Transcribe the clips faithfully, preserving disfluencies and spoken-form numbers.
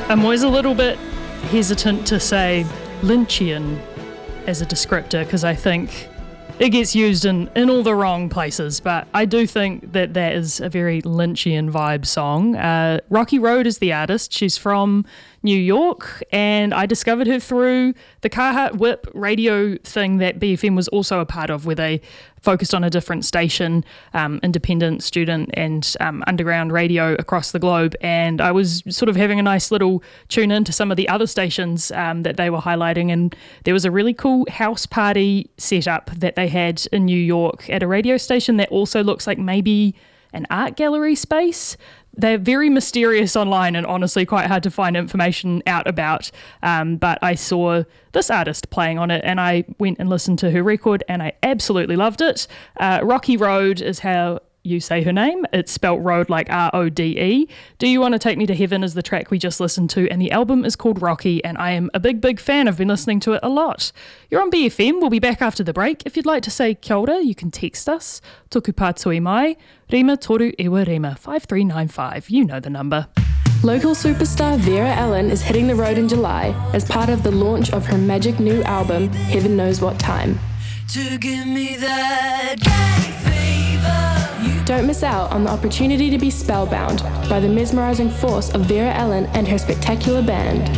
I'm always a little bit hesitant to say Lynchian as a descriptor because I think it gets used in, in all the wrong places, but I do think that that is a very Lynchian vibe song. Uh, Rocky Road is the artist. She's from New York, and I discovered her through the Carhartt Whip radio thing that B F M was also a part of, where they focused on a different station, um, independent, student and um, underground radio across the globe. And I was sort of having a nice little tune into some of the other stations um, that they were highlighting, and there was a really cool house party setup that they had in New York at a radio station that also looks like maybe an art gallery space. They're very mysterious online and honestly quite hard to find information out about. Um, but I saw this artist playing on it and I went and listened to her record and I absolutely loved it. Uh, Rocky Road is how you say her name. It's spelt road like R O D E. Do You Want to Take Me to Heaven is the track we just listened to, and the album is called Rocky, and I am a big, big fan. I've been listening to it a lot. You're on B F M. We'll be back after the break. If you'd like to say kia ora, you can text us. Toku pātui mai, rima toru ewa rima, five three nine five. You know the number. Local superstar Vera Ellen is hitting the road in July as part of the launch of her magic new album, Heaven Knows What Time. To give me that gay fever. Don't miss out on the opportunity to be spellbound by the mesmerizing force of Vera Ellen and her spectacular band.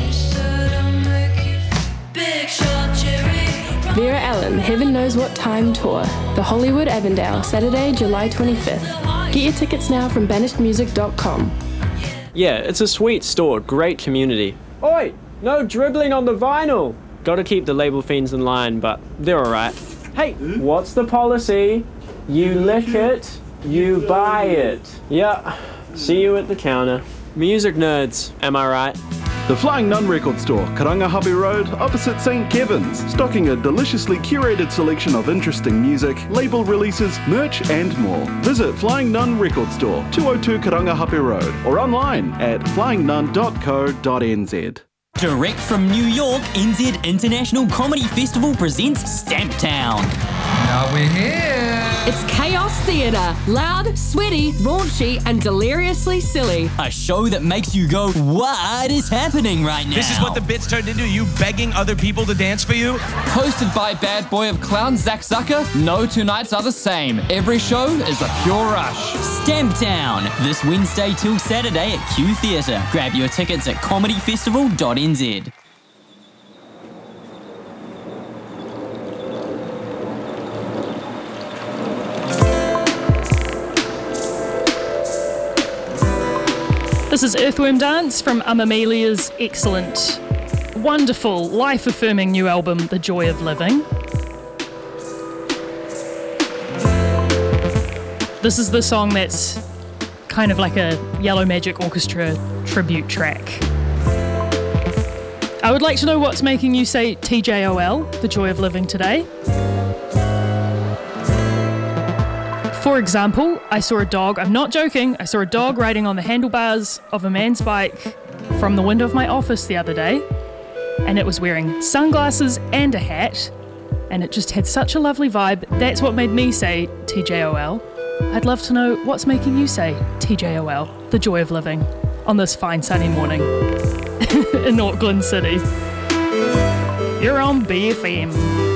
Vera Ellen, Heaven Knows What Time Tour, the Hollywood Avondale, Saturday, July twenty-fifth. Get your tickets now from banished music dot com. Yeah, it's a sweet store, great community. Oi, no dribbling on the vinyl! Gotta keep the label fiends in line, but they're alright. Hey, what's the policy? You lick it, you buy it. Yeah, see you at the counter. Music nerds, am I right? The Flying Nun Record Store, Karangahape Road, opposite Saint Kevin's, stocking a deliciously curated selection of interesting music, label releases, merch and more. Visit Flying Nun Record Store, two oh two Karangahape Road, or online at flying nun dot co dot n z. Direct from New York, N Z International Comedy Festival presents Stamptown. Now we're here. It's Chaos Theatre. Loud, sweaty, raunchy, and deliriously silly. A show that makes you go, what is happening right now? This is what the bits turned into, you begging other people to dance for you? Hosted by bad boy of clowns Zach Zucker, no two nights are the same. Every show is a pure rush. Stamptown, this Wednesday till Saturday at Q Theatre. Grab your tickets at comedy festival dot n z. This is Earthworm Dance from Amamelia's excellent, wonderful, life-affirming new album, The Joy of Living. This is the song that's kind of like a Yellow Magic Orchestra tribute track. I would like to know what's making you say T J O L, The Joy of Living, today. For example, I saw a dog, I'm not joking, I saw a dog riding on the handlebars of a man's bike from the window of my office the other day, and it was wearing sunglasses and a hat, and it just had such a lovely vibe. That's what made me say T J O L. I'd love to know what's making you say T J O L, The Joy of Living, on this fine sunny morning in Auckland City. You're on B F M.